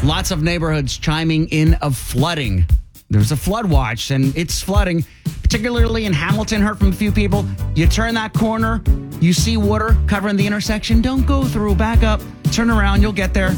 Lots of neighborhoods chiming in of flooding. There's a flood watch, and it's flooding, particularly in Hamilton. Heard from a few people. You turn that corner, you see water covering the intersection. Don't go through, back up, turn around, you'll get there.